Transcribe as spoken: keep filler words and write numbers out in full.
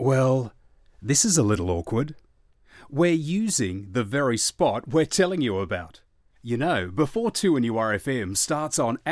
Well, this is a little awkward. We're using the very spot we're telling you about. You know, before two and U R F M starts on